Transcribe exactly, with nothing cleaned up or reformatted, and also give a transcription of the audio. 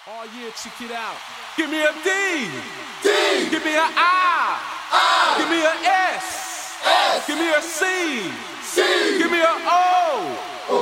Oh yeah, check it out. Give me a D. D. Give me a I. I. Give me a S. S. Give me a C. C. Give me a O.